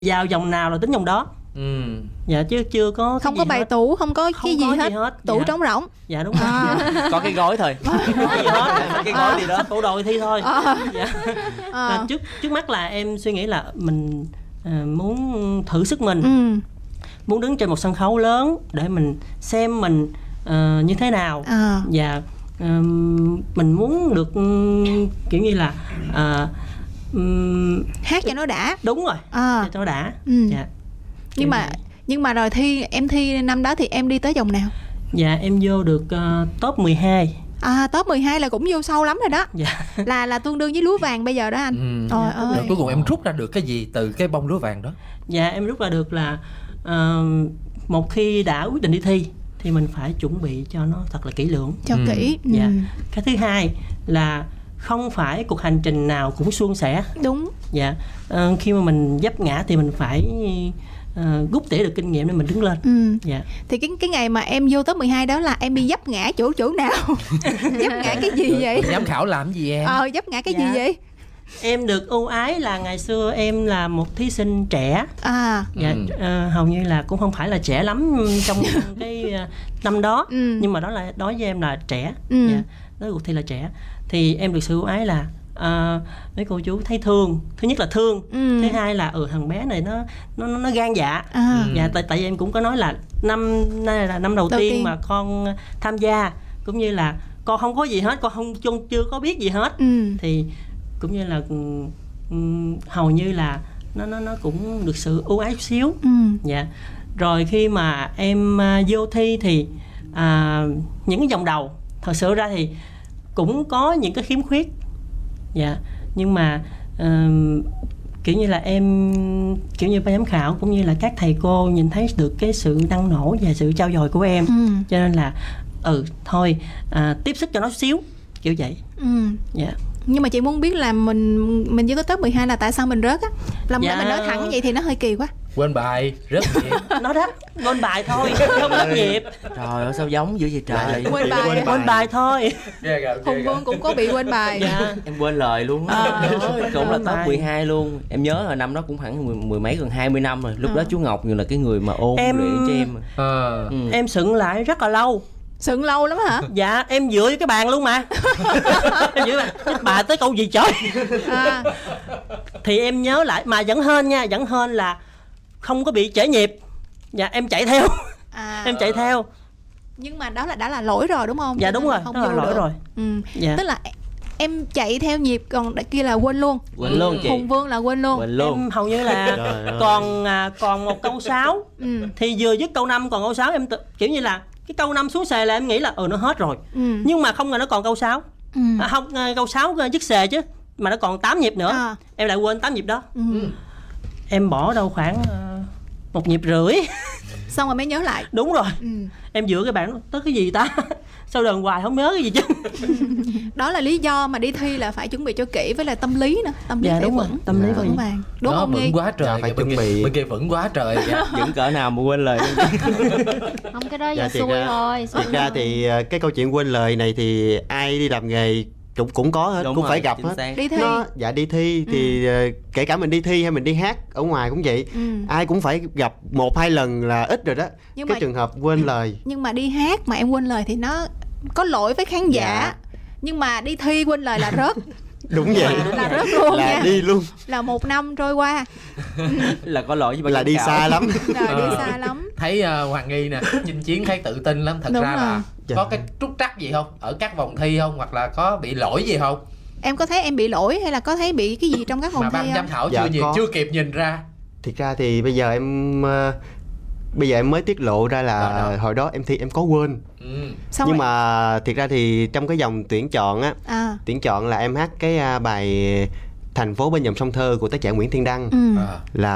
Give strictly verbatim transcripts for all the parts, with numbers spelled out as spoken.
vào vòng nào là tính vòng đó. Ừ. Dạ chứ chưa có không có bài hết. tủ, không có không cái gì có hết, gì hết. tủ Dạ. trống rỗng. Dạ đúng rồi. À. Có cái gói thôi. Không có gì hết. Cái gói gì đó. Bộ đồ thi thôi. À. Dạ. À. Là trước trước mắt là em suy nghĩ là mình à, muốn thử sức mình, Ừ. muốn đứng trên một sân khấu lớn để mình xem mình uh, như thế nào. À. Và uh, mình muốn được um, kiểu như là uh, um, hát cho nó đã. đúng rồi. À. Cho nó đã. Ừ. Dạ. Nhưng mà nhưng mà rồi thi em thi năm đó thì em đi tới vòng nào? Dạ em vô được uh, top mười hai. À, top mười hai là cũng vô sâu lắm rồi đó. Dạ. Là là tương đương với lúa vàng bây giờ đó anh. Ừ. Trời Rồi ơi. cuối cùng em rút ra được cái gì từ cái bông lúa vàng đó? Dạ em rút ra được là uh, một khi đã quyết định đi thi thì mình phải chuẩn bị cho nó thật là kỹ lưỡng. Cho Ừ. kỹ. Ừ. Dạ. Cái thứ hai là không phải cuộc hành trình nào cũng suôn sẻ. Đúng. Dạ. Ờ, khi mà mình vấp ngã thì mình phải uh, rút tỉa được kinh nghiệm để mình đứng lên. Ừ. Dạ. Thì cái cái ngày mà em vô top mười hai đó là em bị vấp ngã chỗ chỗ nào? Vấp ngã cái gì vậy? Giám khảo làm gì em? Ờ, vấp ngã cái Dạ. gì vậy? Em được ưu ái là ngày xưa em là một thí sinh trẻ. À. Dạ. Ừ. ờ, hầu như là cũng không phải là trẻ lắm trong cái uh, năm đó. Ừ. Nhưng mà đó là đối với em là trẻ. Ừ. Dạ. Đó là cuộc thi là trẻ. Thì em được sự ưu ái là uh, mấy cô chú thấy thương. Thứ nhất là thương. Ừ. Thứ hai là ừ thằng bé này nó nó nó gan dạ. À. Dạ, tại tại vì em cũng có nói là năm nay là năm đầu, Đầu tiên, tiên. mà con tham gia, cũng như là con không có gì hết, con không chưa, chưa có biết gì hết. Ừ. Thì cũng như là um, hầu như là nó nó nó cũng được sự ưu ái chút xíu. Ừ. Dạ. Rồi khi mà em uh, vô thi thì uh, những cái vòng đầu thật sự ra thì cũng có những cái khiếm khuyết. Dạ. Nhưng mà uh, kiểu như là em kiểu như ban giám khảo cũng như là các thầy cô nhìn thấy được cái sự năng nổ và sự trau dồi của em. Ừ. Cho nên là ừ thôi à, tiếp sức cho nó xíu kiểu vậy. Ừ. Dạ. Nhưng mà chị muốn biết là mình mình chưa có top mười hai là tại sao mình rớt á? Làm Dạ. mình nói thẳng vậy thì nó hơi kỳ quá. Quên bài, rất gì? Nó đó, quên bài thôi, không hết nhịp. Trời ơi sao giống dữ vậy trời. Quên bài. Quên, quên bài thôi. Ghê gầm, ghê Hùng gầm. Vương cũng có bị quên bài. Dạ. Em quên lời luôn á. À. Cũng là Quên top bài. mười hai luôn. Em nhớ hồi năm đó cũng khoảng mười, mười mấy gần hai mươi năm rồi. Lúc À. đó chú Ngọc như là cái người mà ôn Em- luyện cho em. Ờ. Ừ. Em sững lại rất là lâu. Sững lâu lắm hả? Dạ, em dựa vô cái bàn luôn mà. Em dựa bàn. Chứ bà tới câu gì trời. À. Thì em nhớ lại, mà vẫn hên nha, vẫn hên là không có bị trễ nhịp. Dạ, em chạy theo. À. Em chạy theo. Nhưng mà đó là đã là lỗi rồi đúng không? Dạ Cho đúng nên rồi, là không đó là vô lỗi được. rồi. Ừ. Dạ. Tức là em chạy theo nhịp, còn đại kia là quên luôn. Quên luôn chị. Hùng Vương là quên luôn. Quên luôn. Em hầu như là Trời ơi. còn à, còn một câu sáu. Ừ. Thì vừa dứt câu năm còn câu sáu, em tự, kiểu như là cái câu năm xuống xề là em nghĩ là ừ nó hết rồi. Ừ. Nhưng mà không ngờ nó còn câu sáu. Ừ. À, không, à, câu sáu dứt xề chứ, mà nó còn tám nhịp nữa. À. Em lại quên tám nhịp đó. Ừ. Em bỏ đâu khoảng à, một nhịp rưỡi. Xong rồi mới nhớ lại. Đúng rồi. Ừ. Em dựa cái bảng tới cái gì ta. Sao đờn hoài không nhớ cái gì chứ. Đó là lý do mà đi thi là phải chuẩn bị cho kỹ, với là tâm lý nữa, tâm lý Dạ phải đúng rồi, vững. tâm lý Dạ. phải Vững vững. vàng. Đúng Đó, không Nghi? vững quá trời. Dạ, phải Bên chuẩn kia- bị. Bên kia vững quá trời. Dạ. Những cỡ nào mà quên lời. Không, cái đó Dạ, do thiệt xui ra- thôi. xui Thật ra thôi. thì ờ, cái câu chuyện quên lời này thì ai đi làm nghề cũng cũng có hết, Đúng cũng rồi, phải gặp chính hết. xác. Đi thi. Nó dạ đi thi thì ờ, kể cả mình đi thi hay mình đi hát ở ngoài cũng vậy. Ừ. Ai cũng phải gặp một hai lần là ít rồi đó. Nhưng cái mà- trường hợp quên lời. Nhưng mà đi hát mà em quên lời thì nó có lỗi với khán giả. Dạ. Nhưng mà đi thi quên lời là rớt. Đúng vậy. Là rớt luôn Là nha. đi luôn. Là một năm trôi qua. Là có lỗi với ban Là giám đi khảo. xa lắm. Rồi đi Ờ. xa lắm. Thấy uh, Hoàng Nghi nè, chinh chiến thấy tự tin lắm. Thật Đúng ra rồi. là Dạ. có cái trúc trắc gì không? Ở các vòng thi không? Hoặc là có bị lỗi gì không? Em có thấy em bị lỗi hay là có thấy bị cái gì trong các vòng Mà thi ban giám không? khảo Dạ, chưa nhìn, có. chưa kịp nhìn ra. Thiệt ra thì bây giờ em ờ, bây giờ em mới tiết lộ ra là Đó, đó. hồi đó em thi em có quên. Ừ. Xong Nhưng rồi- mà thiệt ra thì trong cái vòng tuyển chọn á, À. tuyển chọn là em hát cái à, bài Thành phố bên dòng sông thơ của tác giả Nguyễn Thiên Đăng. Ừ. À.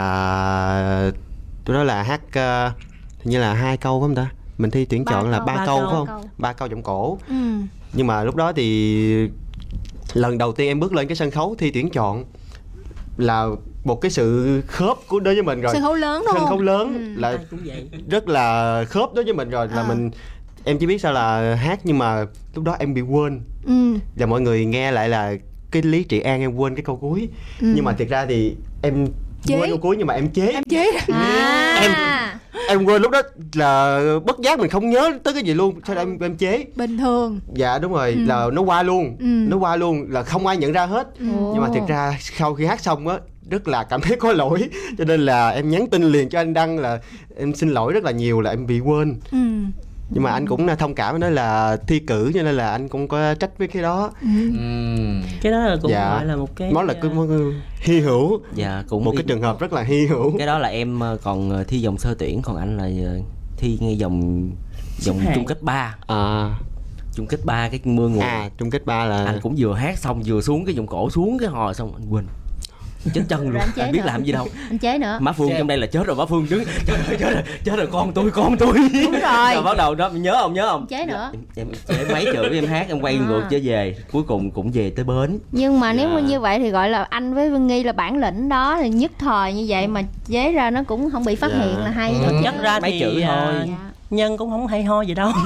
Là đó là hát uh, hình như là hai câu phải không ta? Mình thi tuyển Ba chọn là câu. ba Ba câu câu. phải không? Câu. Ba câu giọng cổ. Ừ. Nhưng mà lúc đó thì lần đầu tiên em bước lên cái sân khấu thi tuyển chọn là một cái sự khớp của đối với mình rồi. Sân khấu lớn đúng Sân không? khấu lớn Ừ. là Ai cũng vậy. rất là khớp đối với mình rồi, là À. mình em chỉ biết sao là hát, nhưng mà lúc đó em bị quên. Ừ. Và mọi người nghe lại là cái Lý Trị An em quên cái câu cuối. Ừ. Nhưng mà thiệt ra thì em Chế. Quên câu cuối nhưng mà em chế. Em chế. À. Em em quên lúc đó là bất giác mình không nhớ tới cái gì luôn. Sao em em chế? Bình thường. Dạ đúng rồi, Ừ. là nó qua luôn. Ừ. Nó qua luôn là không ai nhận ra hết. Ồ. Nhưng mà thực ra sau khi hát xong á, rất là cảm thấy có lỗi, cho nên là em nhắn tin liền cho anh Đăng là em xin lỗi rất là nhiều, là em bị quên. Ừ. Nhưng mà anh cũng thông cảm, nói là thi cử cho nên là anh cũng có trách với cái đó. Ừ. Ừm. Cái đó là cũng Dạ. gọi là một cái Nó là cái món hy hữu, Dạ cũng một đi- cái trường hợp rất là hy hữu. cái đó là em ờ, còn ờ, thi vòng sơ tuyển, còn anh là ờ, thi ngay vòng vòng hạng. chung kết ba. À, Chung kết ba cái mưa nguồn. à chung kết ba là Anh cũng vừa hát xong vừa xuống cái vòng cổ xuống cái hò xong anh quên chết chân luôn. Rồi anh chế Anh biết nữa. làm gì đâu. Anh chế nữa. Má Phương Chế. trong đây là chết rồi, má Phương đứng chết rồi, chết rồi, chết rồi, con tôi con tôi. Đúng rồi. Rồi bắt đầu đó, nhớ không nhớ không? Chế nữa. Em, em chế mấy chữ em hát, em quay À. ngược trở về, cuối cùng cũng về tới bến. Nhưng mà nếu Dạ. mà như vậy thì gọi là anh với Vương Nghi là bản lĩnh đó, thì nhất thời như vậy mà chế ra nó cũng không bị phát Dạ. hiện là hay. Ừ. Thực chất ra Mấy thì chữ à, thôi. Dạ. Nhân cũng không hay ho gì đâu.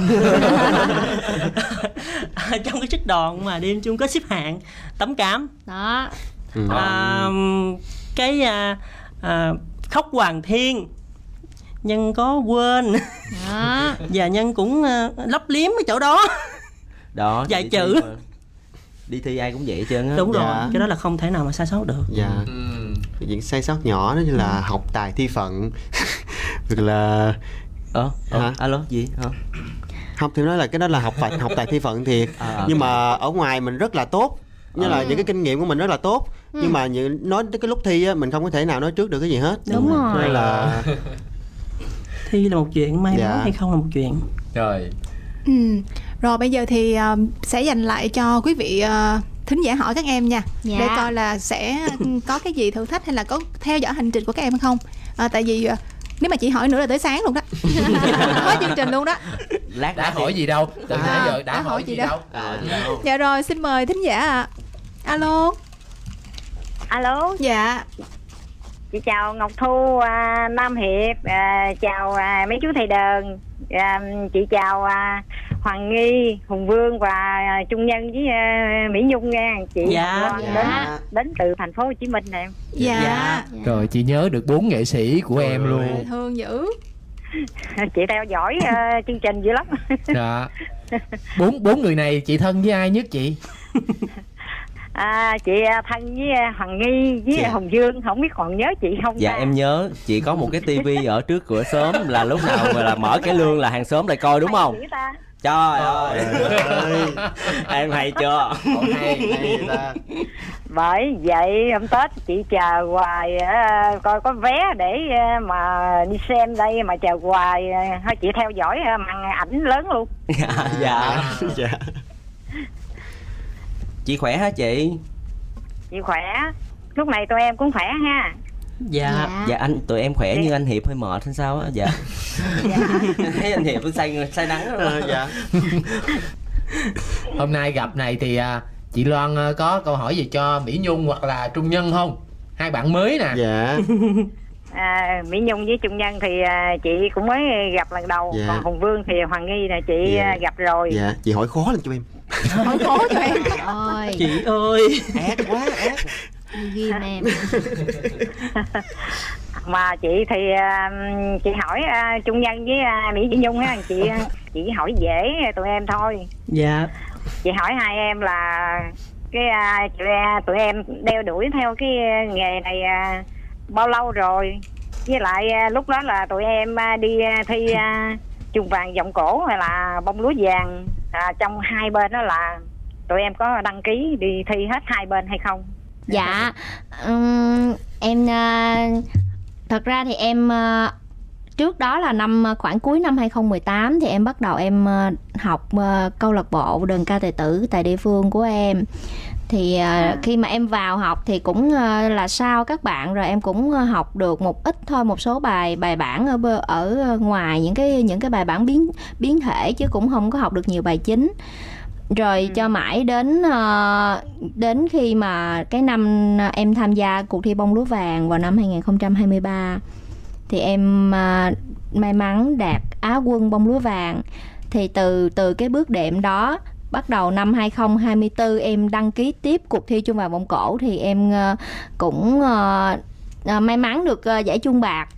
Trong cái trích đoạn mà đêm chung kết xếp hạng tấm cảm, Đó. ừ. à, cái à, à, khóc Hoàng Thiên Nhân có quên. Đó. Và Nhân cũng à, lấp liếm cái chỗ đó. Đó. Vài đi chữ. thi mà. Đi thi ai cũng vậy hết trơn á. Đúng rồi, Dạ. cái đó là không thể nào mà sai sót được. Dạ. Ừm. Những sai sót nhỏ đó như là học tài thi phận. Hoặc là Ờ, ờ, Hả? alo gì? Hả? không thì nói là cái đó là học tài học tài thi phận thiệt. À, à. Nhưng mà ở ngoài mình rất là tốt, như là những cái kinh nghiệm của mình rất là tốt. Nhưng mà những nói tới cái lúc thi á, mình không có thể nào nói trước được cái gì hết. Đúng rồi. Nên là Thi là một chuyện, may Dạ. mắn hay không là một chuyện. Rồi. Ừ. Rồi bây giờ thì ờ, sẽ dành lại cho quý vị ờ, thính giả hỏi các em nha. Dạ. Để coi là sẽ có cái gì thử thách hay là có theo dõi hành trình của các em hay không. À, tại vì ờ, nếu mà chị hỏi nữa là tới sáng luôn đó. Có chương trình luôn đó. Lát Đã đã hỏi gì đâu, từ À, nãy giờ đã, đã hỏi hỏi gì gì đâu. đâu. Đã hỏi gì đâu. Dạ rồi, xin mời thính giả ạ. Alo. Alo, Dạ. chị chào Ngọc Thu, à, Nam Hiệp, à, chào à, mấy chú thầy đờn, à, chị chào à, Hoàng Nghi, Hùng Vương và à, Trung Nhân với à, Mỹ Nhung nha. Chị Dạ. Loan Dạ. đến đến từ thành phố Hồ Chí Minh nè em. Dạ. Dạ. Rồi chị nhớ được bốn nghệ sĩ của em luôn. Thương dữ. Chị theo dõi à, chương trình dữ lắm. Dạ. Bốn bốn người này chị thân với ai nhất chị? À, chị à, thân với à, Hoàng Nghi với Dạ. Hồng Dương, không biết còn nhớ chị không Dạ ta? em nhớ, chị có một cái tivi ở trước cửa xóm, là lúc nào mà là mở cái lương là hàng xóm lại coi đúng không? Chị ta. Trời ơi. Em hay chưa? Ồ, hay hay ta. Bởi vậy hôm Tết chị chờ hoài á, coi có vé để á, mà đi xem đây mà chờ hoài, á, thôi chị theo dõi á, màn ảnh lớn luôn. Dạ, dạ. Dạ. Chị khỏe hả chị? Chị khỏe, lúc này tụi em cũng khỏe ha. Dạ. Dạ anh, tụi em khỏe nhưng anh Hiệp hơi mệt hay sao á? Dạ. Thấy anh Hiệp say say nắng rồi. Ờ, dạ. Hôm nay gặp này thì à, chị Loan à, có câu hỏi gì cho Mỹ Nhung hoặc là Trung Nhân không? Hai bạn mới nè. Dạ. À, Mỹ Nhung với Trung Nhân thì à, chị cũng mới gặp lần đầu, Dạ. còn Hùng Vương thì Hoàng Nghi là chị Dạ. à, gặp rồi. Dạ, chị hỏi khó lên cho em. Hỏi cố cho em. Ôi, Chị ơi. Ác quá, ác. ghim em. Mà chị thì à, chị hỏi à, Trung Nhân với à, Mỹ Nhung á, chị chị hỏi dễ tụi em thôi. Dạ. Chị hỏi hai em là cái à, tụi, em, tụi em đeo đuổi theo cái nghề này à, bao lâu rồi, với lại à, lúc đó là tụi em à, đi à, thi à, chùm vàng vọng cổ hay là bông lúa vàng, à, trong hai bên đó là tụi em có đăng ký đi thi hết hai bên hay không? Dạ, ừm, em uh, thật ra thì em uh, trước đó là năm khoảng cuối năm hai không một tám thì em bắt đầu em uh, học uh, câu lạc bộ đờn ca tài tử tại địa phương của em. Thì uh, khi mà em vào học thì cũng uh, là sau các bạn, rồi em cũng uh, học được một ít thôi, một số bài bài bản ở bơ- ở ngoài những cái những cái bài bản biến biến thể, chứ cũng không có học được nhiều bài chính. Rồi ừ. cho mãi đến uh, đến khi mà cái năm em tham gia cuộc thi bông lúa vàng vào năm hai không hai ba thì em uh, may mắn đạt Á quân bông lúa vàng. Thì từ từ cái bước đệm đó, bắt đầu năm hai không hai tư em đăng ký tiếp cuộc thi Chuông vàng vọng cổ, thì em uh, cũng uh, à, may mắn được à, giải chuông bạc